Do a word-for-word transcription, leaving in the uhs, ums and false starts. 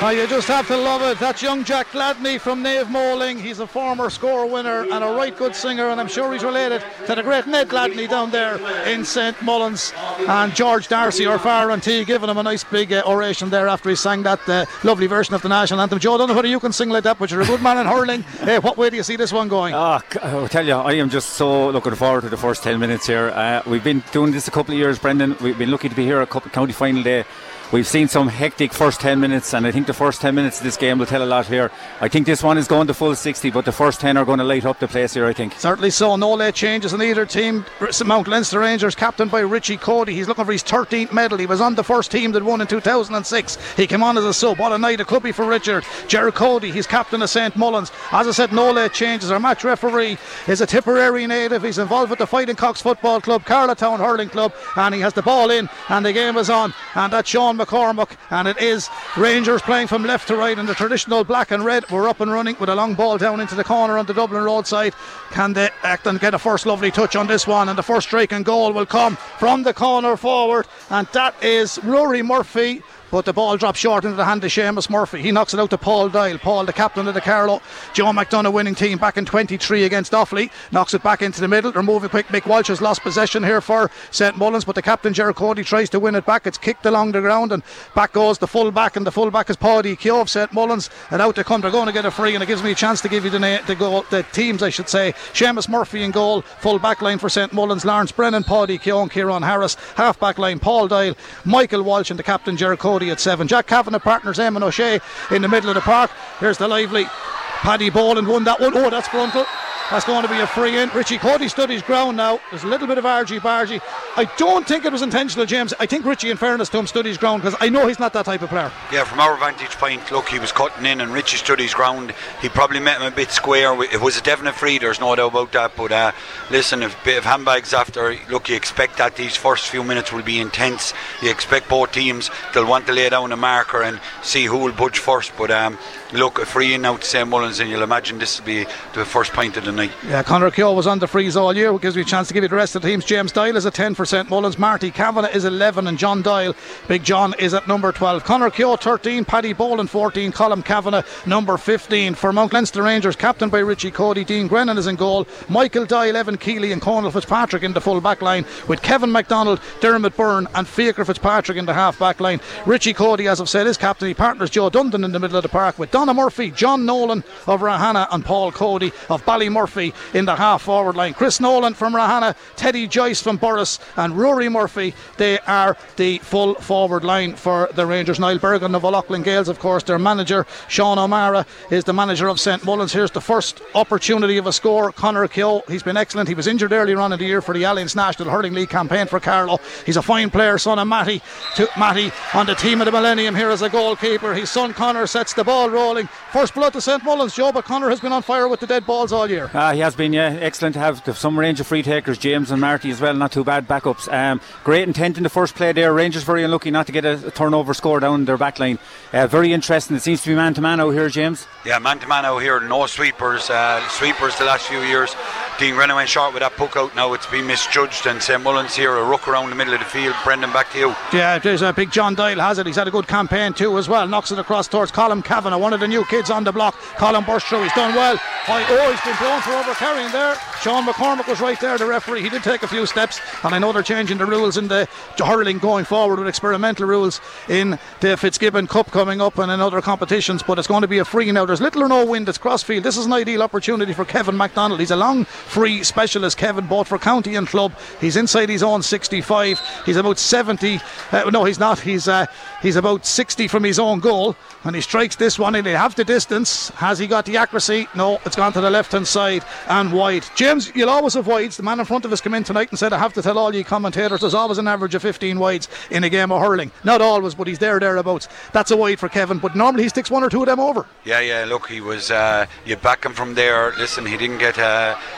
Oh, you just have to love it. That's young Jack Gladney from Naomh Moling. He's a former score winner and a right good singer, and I'm sure he's related to the great Ned Gladney down there in Saint Mullins. And George Darcy, our far and T, giving him a nice big uh, oration there after he sang that uh, lovely version of the national anthem. Joe, I don't know whether you can sing like that, but you're a good man in hurling. Hey, what way do you see this one going? Oh, I'll tell you, I am just so looking forward to the first ten minutes here. Uh, we've been doing this a couple of years, Brendan. We've been lucky to be here a couple county final day. We've seen some hectic first ten minutes, and I think the first ten minutes of this game will tell a lot here. I think this one is going to full sixty, but the first ten are going to light up the place here, I think. Certainly so. No late changes in either team. Mount Leinster Rangers, captained by Richie Cody. He's looking for his thirteenth medal. He was on the first team that won in two thousand six. He came on as a sub. What a night it could be for Richard. Jerry Cody, he's captain of Saint Mullins. As I said, no late changes. Our match referee is a Tipperary native. He's involved with the Fighting Cocks Football Club, Carlatown Hurling Club, and he has the ball in, and the game is on. And that's Sean McCormack. And it is Rangers playing from left to right in the traditional black and red. We're up and running with a long ball down into the corner on the Dublin Road side. Can they act and get a first lovely touch on this one? And the first strike and goal will come from the corner forward, and that is Rory Murphy. But the ball drops short into the hand of Seamus Murphy. He knocks it out to Paul Doyle. Paul, the captain of the Carlow Joe McDonough winning team, back in twenty-three against Offaly, knocks it back into the middle. They're moving quick. Mick Walsh has lost possession here for Saint Mullins, but the captain Jerry Cody tries to win it back. It's kicked along the ground, and back goes the full back, and the full back is Paddy Keogh of Saint Mullins, and out they come. They're going to get a free, and it gives me a chance to give you the, na- the, goal, the teams, I should say. Seamus Murphy in goal, full back line for Saint Mullins, Lawrence Brennan, Paddy Keogh and Kieran Harris. Half back line Paul Doyle, Michael Walsh, and the captain Jerry Cody at seven. Jack Kavanagh partners Eamon O'Shea in the middle of the park. Here's the lively Paddy Boland won that one. Oh, that's frontal. That's going to be a free in. Richie Cody stood his ground now. There's a little bit of argy-bargy. I don't think it was intentional, James. I think Richie, in fairness to him, stood his ground, because I know he's not that type of player. Yeah, from our vantage point, look, he was cutting in and Richie stood his ground. He probably met him a bit square. It was a definite free, there's no doubt about that. But uh, listen, a bit of handbags after, look, you expect that these first few minutes will be intense. You expect both teams, they'll want to lay down a marker and see who will budge first. But um, look, a free in now to Saint Mullins, and you'll imagine this will be the first point of the night. Yeah, Conor Keogh was on the freeze all year, which gives me a chance to give you the rest of the teams. James Doyle is at ten for Saint Mullins, Marty Kavanagh is eleven, and John Doyle, Big John, is at number twelve. Conor Keogh thirteen, Paddy Boland fourteen, Colm Kavanagh number fifteen. For Mount Leinster Rangers, captained by Richie Cody, Dean Grennan is in goal, Michael Doyle, Evan Keeley and Conal Fitzpatrick in the full back line, with Kevin MacDonald, Dermot Byrne and Fiacre Fitzpatrick in the half back line. Richie Cody, as I've said, is captain. He partners Joe Dundon in the middle of the park, with Donna Murphy, John Nolan of Rahana and Paul Cody of Ballymurphy in the half forward line. Chris Nolan from Rahana, Teddy Joyce from Burris and Rory Murphy, they are the full forward line for the Rangers. Niall Bergen of O'Loughlin Gales, of course, their manager. Sean O'Mara is the manager of Saint Mullins. Here's the first opportunity of a score. Conor Keogh, he's been excellent. He was injured earlier on in the year for the Alliance National Hurling League campaign for Carlow. He's a fine player, son of Matty. To Matty on the team of the Millennium here as a goalkeeper. His son Conor sets the ball rolling. First blood to Saint Mullins, Joe, but Conor has been on fire with the dead balls all year. Uh, he has been, yeah. Excellent to have some range of free takers, James and Marty as well, not too bad backups. Um, great intent in the first play there. Rangers very unlucky not to get a, a turnover score down their back line. Uh, very interesting. It seems to be man to man out here, James. Yeah, man to man out here. No sweepers. Uh, sweepers the last few years. Dean Grennan went short with that puck out. Now it's been misjudged, and Saint Mullins here, a ruck around the middle of the field. Brendan, back to you. Yeah, there's a big John Doyle has it. He's had a good campaign too as well. Knocks it across towards Colm Kavanagh, one of the new kids on the block. Colm burst through. He's done well. Oh, he's been blown for overcarrying there. Sean McCormack was right there, the referee. He did take a few steps, and I know they're changing the rules in the hurling going forward with experimental rules in the Fitzgibbon Cup coming up and in other competitions, but it's going to be a free now. There's little or no wind. It's crossfield. This is an ideal opportunity for Kevin MacDonald. He's a long free specialist, Kevin, both for county and club. He's inside his own sixty-five. He's about seventy. Uh, no, he's not. He's uh, he's about sixty from his own goal, and he strikes this one in. They have the distance. Has he got the accuracy? No, it's gone to the left hand side and wide. James, you'll always have wides. The man in front of us came in tonight and said, I have to tell all you commentators, there's always an average of fifteen wides in a game of hurling. Not always, but he's there thereabouts. That's a wide for Kevin, but normally he sticks one or two of them over. Yeah, yeah, look, he was uh, you back him from there. Listen, he didn't get uh,